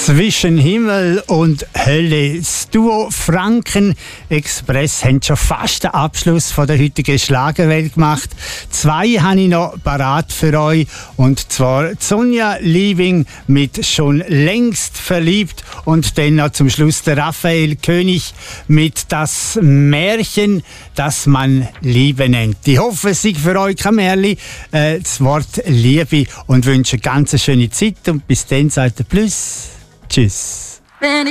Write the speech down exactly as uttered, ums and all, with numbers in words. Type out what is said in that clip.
Zwischen Himmel und Hölle. Das Duo Franken Express haben schon fast den Abschluss von der heutigen Schlagerwelt gemacht. Zwei habe ich noch parat für euch. Und zwar Sonja Liebing mit «Schon längst verliebt» und dann noch zum Schluss der Raphael König mit «Das Märchen, das man Liebe nennt». Ich hoffe, es sei für euch kein Märchen, äh, das Wort Liebe, und wünsche eine ganz schöne Zeit. Und bis dann sagt der Plus. Tschüss.